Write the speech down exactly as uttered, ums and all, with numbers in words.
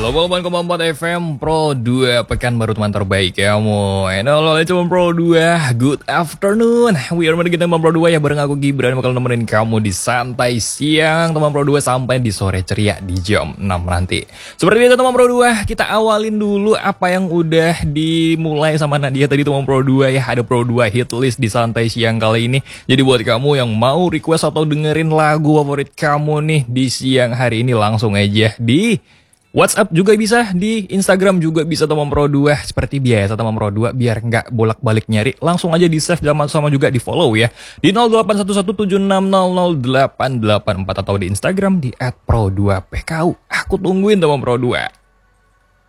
delapan koma empat F M Pro dua, pekan baru teman terbaik kamu. And halo teman Pro dua, good afternoon. We are kita teman Pro dua ya, bareng aku Gibran bakal nemenin kamu di santai siang teman Pro dua sampai di sore ceria di jam enam nanti. Seperti biasa teman Pro dua, kita awalin dulu apa yang udah dimulai sama Nadia tadi teman Pro dua ya. Ada Pro dua hit list di santai siang kali ini. Jadi buat kamu yang mau request atau dengerin lagu favorit kamu nih di siang hari ini, langsung aja di WhatsApp juga bisa, di Instagram juga bisa teman Pro dua. Seperti biasa teman Pro dua, biar nggak bolak-balik nyari, langsung aja di save dan sama juga di follow ya. Di nol delapan satu satu tujuh enam nol nol delapan delapan empat atau di Instagram di et pro dua p k u. Aku tungguin teman Pro dua.